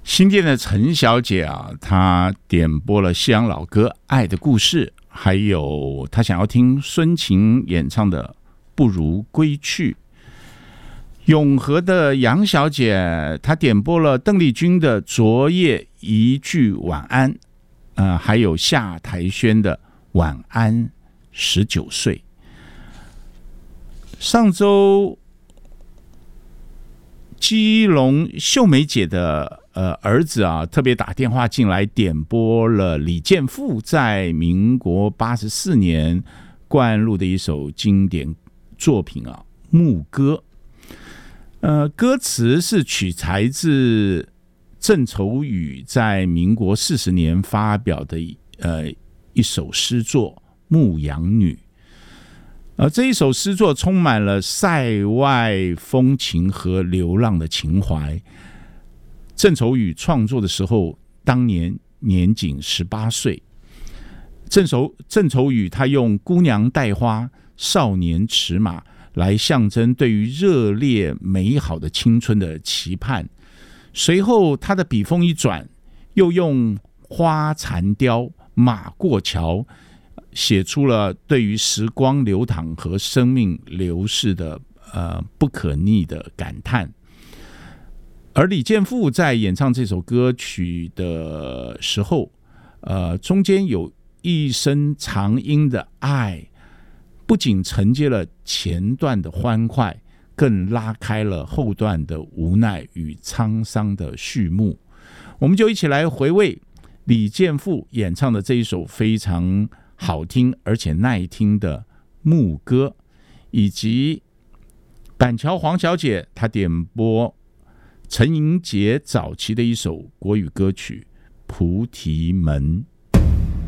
新店的陈小姐啊，她点播了西洋老歌《爱的故事》，还有她想要听孙晴演唱的《不如归去》。永和的杨小姐，她点播了邓丽君的《昨夜一句晚安》，还有夏台轩的《晚安19岁》。上周基隆秀梅姐的儿子啊，特别打电话进来点播了李健富在民国84年灌录的一首经典作品啊，《牧歌》。歌词是取材自郑愁予在民国40年发表的一首诗作《牧羊女》。这一首诗作充满了塞外风情和流浪的情怀。郑愁予创作的时候，当年年仅18岁。郑愁予他用姑娘带花，少年驰马来象征对于热烈美好的青春的期盼。随后他的笔锋一转，又用花残凋，马过桥，写出了对于时光流淌和生命流逝的不可逆的感叹。而李健富在演唱这首歌曲的时候，中间有一声长音的爱，不仅承接了前段的欢快，更拉开了后段的无奈与沧桑的序幕。我们就一起来回味李健富演唱的这一首非常好听而且耐听的《牧歌》，以及板桥黄小姐她点播陈盈杰早期的一首国语歌曲《菩提门》。